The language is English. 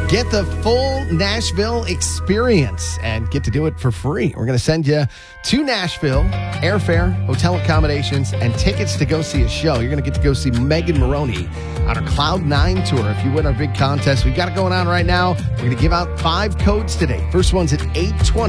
Get the full Nashville experience and get to do it for free. We're going to send you to Nashville, airfare, hotel accommodations, and tickets to go see a show. You're going to get to go see Megan Moroney on her Cloud 9 tour. If you win our big contest, we've got it going on right now. We're going to give out 5 codes today. First one's at 8:20.